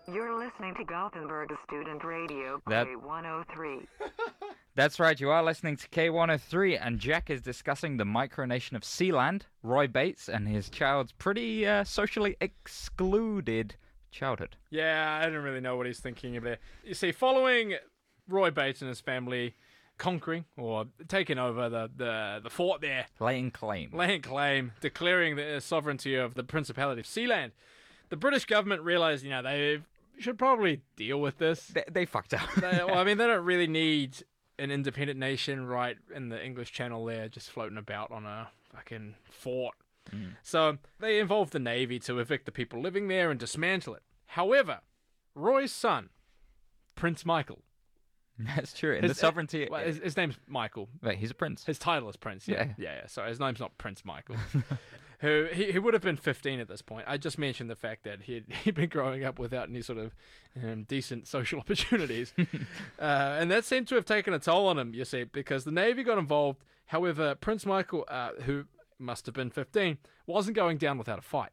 You're listening to Gothenburg Student Radio, That- K103. That's right, you are listening to K103, and Jack is discussing the micronation of Sealand, Roy Bates, and his child's pretty socially excluded childhood. Yeah, I don't really know what he's thinking of there. You see, following Roy Bates and his family conquering or taking over the fort there, Laying claim. declaring the sovereignty of the Principality of Sealand, the British government realised, they should probably deal with this. They fucked up. They don't really need an independent nation right in the English Channel there, just floating about on a fucking fort. So they involved the Navy to evict the people living there and dismantle it. However, Roy's son, Prince Michael. That's true. In the sovereignty... His name's Michael. Wait, he's a prince. His title is Prince. Yeah. Yeah. Sorry, his name's not Prince Michael. Who he would have been 15 at this point. I just mentioned the fact that he'd been growing up without any sort of decent social opportunities, and that seemed to have taken a toll on him. You see, because the Navy got involved. However, Prince Michael, who must have been 15, wasn't going down without a fight.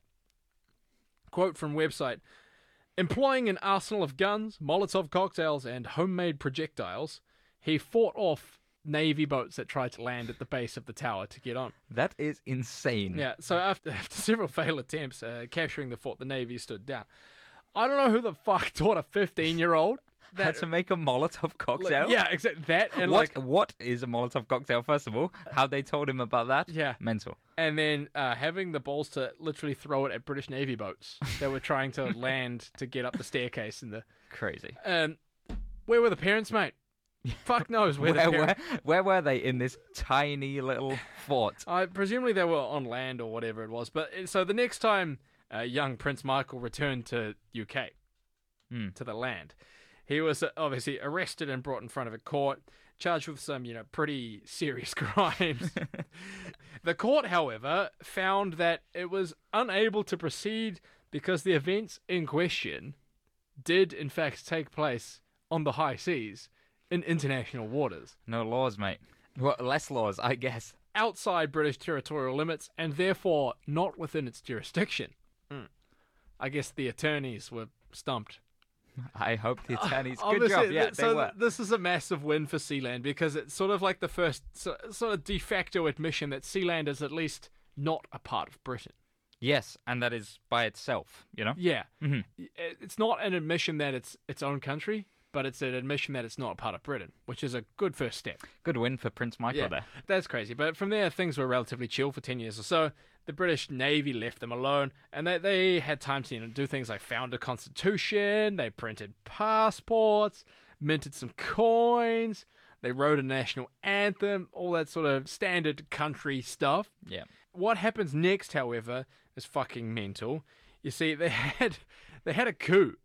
Quote from website: employing an arsenal of guns, Molotov cocktails, and homemade projectiles, he fought off Navy boats that tried to land at the base of the tower to get on. That is insane. Yeah, so after several failed attempts capturing the fort, the Navy stood down. I don't know who the fuck taught a 15-year-old Had to make a Molotov cocktail? Yeah, exactly. That and what is a Molotov cocktail, first of all? How they told him about that? Yeah. Mental. And then having the balls to literally throw it at British Navy boats that were trying to land to get up the staircase in the... Crazy. Where were the parents, mate? Fuck knows where the parents... Where were they in this tiny little fort? Presumably they were on land or whatever it was. But so the next time young Prince Michael returned to UK, to the land, he was obviously arrested and brought in front of a court, charged with some, pretty serious crimes. The court, however, found that it was unable to proceed because the events in question did, in fact, take place on the high seas in international waters. No laws, mate. Well, less laws, I guess. Outside British territorial limits and therefore not within its jurisdiction. I guess the attorneys were stumped. I hope the attorneys... Good Obviously, job, yeah, they were. This is a massive win for Sealand because it's sort of like the first sort of de facto admission that Sealand is at least not a part of Britain. Yes, and that is by itself, Yeah. It's not an admission that it's its own country, but it's an admission that it's not a part of Britain, which is a good first step. Good win for Prince Michael there. That's crazy. But from there, things were relatively chill for 10 years or so. The British Navy left them alone, and they had time to do things like found a constitution, they printed passports, minted some coins, they wrote a national anthem, all that sort of standard country stuff. Yeah. What happens next, however, is fucking mental. You see, they had a coup.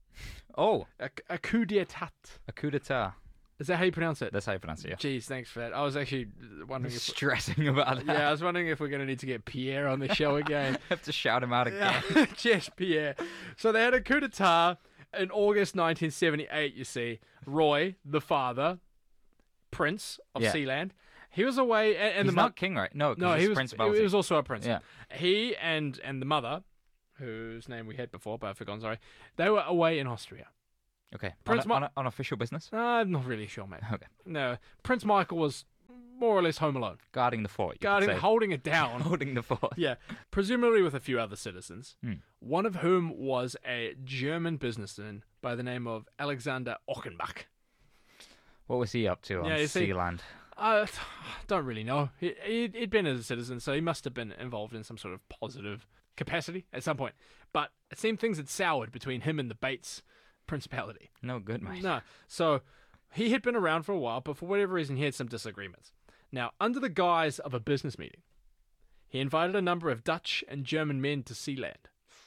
Oh. A coup d'etat. A coup d'etat. Is that how you pronounce it? That's how you pronounce it, yeah. Jeez, thanks for that. I was actually wondering if... Stressing about that. Yeah, I was wondering if we're going to need to get Pierre on the show again. Have to shout him out again. Yes, Pierre. So they had a coup d'etat in August 1978, you see. Roy, the father, Prince of Sealand, he was away... And he's not king, right? No, he was Prince he was also a prince. Yeah. He and the mother, whose name we had before, but I've forgotten, sorry, they were away in Austria. Okay. Prince on official business? I'm not really sure, mate. Okay. No, Prince Michael was more or less home alone. Guarding the fort, holding it down. Holding the fort. Yeah, presumably with a few other citizens, one of whom was a German businessman by the name of Alexander Ochenbach. What was he up to on Sealand? I don't really know. He'd been as a citizen, so he must have been involved in some sort of positive capacity at some point. But it seemed things had soured between him and the Bates Principality. No good, mate. No. So he had been around for a while, but for whatever reason, he had some disagreements. Now, under the guise of a business meeting, he invited a number of Dutch and German men to Sealand.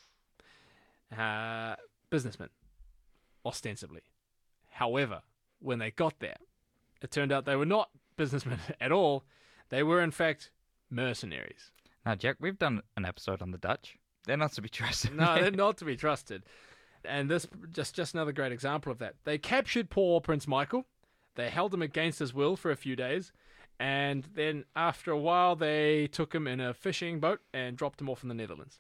Businessmen, ostensibly. However, when they got there, it turned out they were not businessmen at all. They were, in fact, mercenaries. Now, Jack, we've done an episode on the Dutch. They're not to be trusted. No, they're not to be trusted. And this just another great example of that. They captured poor Prince Michael. They held him against his will for a few days. And then after a while, they took him in a fishing boat and dropped him off in the Netherlands.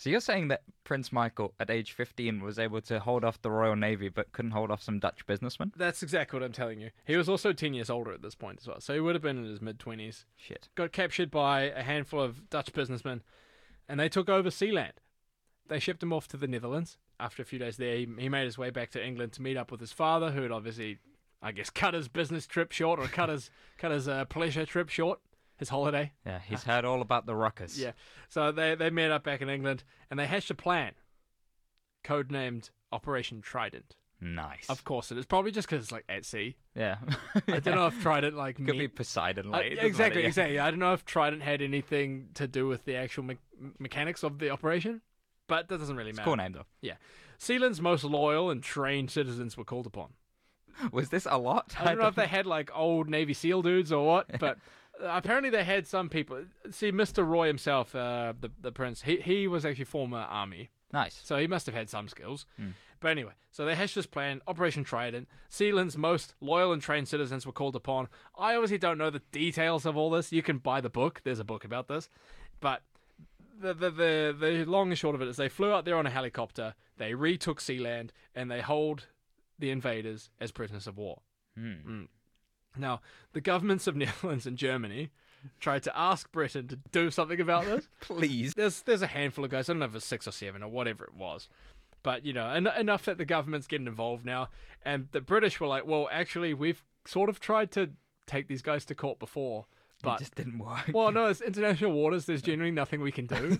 So you're saying that Prince Michael, at age 15, was able to hold off the Royal Navy but couldn't hold off some Dutch businessmen? That's exactly what I'm telling you. He was also 10 years older at this point as well, so he would have been in his mid-20s. Shit. Got captured by a handful of Dutch businessmen, and they took over Sealand. They shipped him off to the Netherlands. After a few days there, he made his way back to England to meet up with his father, who had obviously, I guess, cut his business trip short, or cut his pleasure trip short, his holiday. Yeah, he's heard all about the ruckus. Yeah. So they met up back in England, and they hatched a plan, codenamed Operation Trident. Nice. Of course it is. Probably just because it's like at sea. Yeah. I don't know if Trident like Could be Poseidon Light. exactly. I don't know if Trident had anything to do with the actual mechanics of the operation, but that doesn't really It's a matter. cool name, though. Yeah. Sealand's most loyal and trained citizens were called upon. Was this a lot? I don't know if they had like old Navy SEAL dudes or what, but apparently they had some people. See, Mr. Roy himself, the prince, he was actually former army, Nice. so he must have had some skills. But anyway, so they hatched this plan, Operation Trident. Sealand's most loyal and trained citizens were called upon. I obviously don't know the details of all this. You can buy the book. There's a book about this. But the long and short of it is they flew out there on a helicopter, they retook Sealand, and they hold the invaders as prisoners of war. Now, the governments of Netherlands and Germany tried to ask Britain to do something about this. Please. There's a handful of guys, I don't know if it was 6 or 7 or whatever it was. But, you know, enough that the government's getting involved now. And the British were like, well, actually, we've sort of tried to take these guys to court before. But, It just didn't work. well, no, it's international waters. There's generally nothing we can do.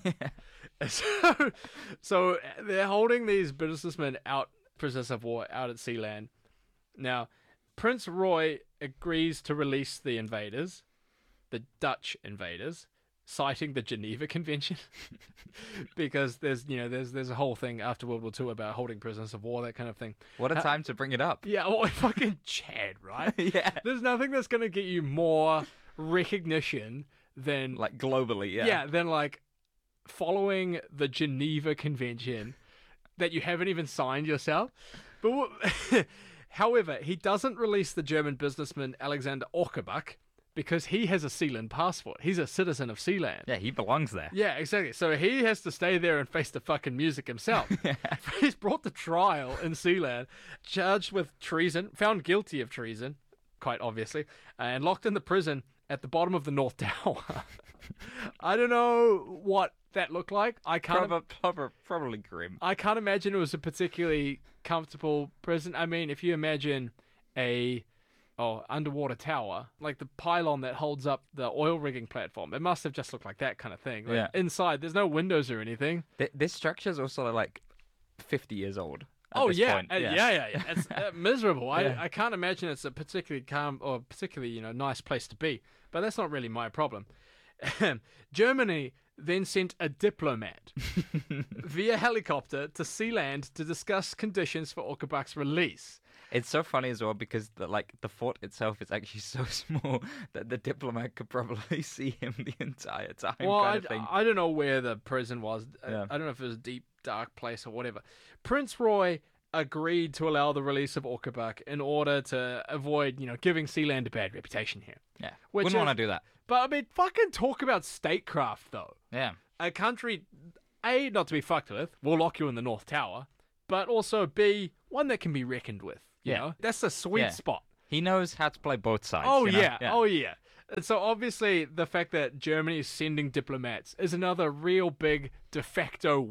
So they're holding these businessmen out, prisoners of war, out at Sealand. Now, Prince Roy agrees to release the invaders, the Dutch invaders, citing the Geneva Convention, because there's a whole thing after World War II about holding prisoners of war, that kind of thing. What a time to bring it up. Yeah, well, fucking Chad, right? Yeah. There's nothing that's going to get you more recognition than Like globally, yeah. yeah, than like following the Geneva Convention that you haven't even signed yourself. But however, he doesn't release the German businessman Alexander Orkebach because he has a Sealand passport. He's a citizen of Sealand. Yeah, he belongs there. Yeah, exactly. So he has to stay there and face the fucking music himself. He's brought to trial in Sealand, charged with treason, found guilty of treason, quite obviously, and locked in the prison at the bottom of the North Tower. I don't know what that looked like. I can't. Probably grim. I can't imagine it was a particularly comfortable prison. I mean, if you imagine a underwater tower, like the pylon that holds up the oil rigging platform, it must have just looked like that kind of thing. Like, Yeah. inside, there's no windows or anything. This structure's also like 50 years old. Oh this yeah. point. Yeah. It's miserable. Yeah. I can't imagine it's a particularly calm or particularly nice place to be. But that's not really my problem. Germany then sent a diplomat via helicopter to Sealand to discuss conditions for Orkebach's release. It's so funny as well because the fort itself is actually so small that the diplomat could probably see him the entire time. Well, kind of thing. I don't know where the prison was. Yeah. I don't know if it was a deep, dark place or whatever. Prince Roy agreed to allow the release of Orkebach in order to avoid, giving Sealand a bad reputation here. Yeah, Which wouldn't is- want to do that. But I mean, fucking talk about statecraft, though. Yeah, A country, A, not to be fucked with, will lock you in the North Tower, but also B, one that can be reckoned with. You Yeah. know? That's the sweet Yeah. spot. he knows how to play both sides. Oh, you know? yeah. Oh, yeah. And so obviously the fact that Germany is sending diplomats is another real big de facto